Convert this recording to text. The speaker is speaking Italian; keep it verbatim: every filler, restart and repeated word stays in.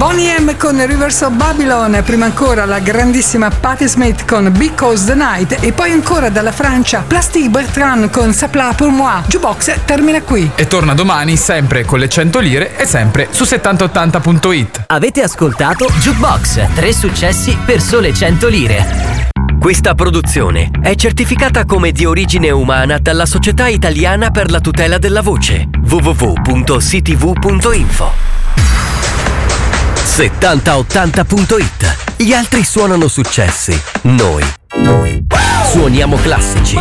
Boney M con Rivers of Babylon, prima ancora la grandissima Patti Smith con Because the Night e poi ancora dalla Francia Plastic Bertrand con Sapla pour moi. Jukebox termina qui. E torna domani sempre con le cento lire e sempre su settanta ottanta punto it. Avete ascoltato Jukebox, tre successi per sole cento lire. Questa produzione è certificata come di origine umana dalla Società Italiana per la tutela della voce. w w w punto c t v punto info. settanta ottanta punto it. Gli altri suonano successi. Noi suoniamo classici.